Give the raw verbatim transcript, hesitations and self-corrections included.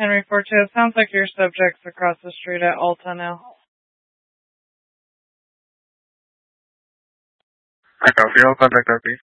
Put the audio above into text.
Henry four two, it sounds like your subject's across the street at Alta now. I copy. All contact R P.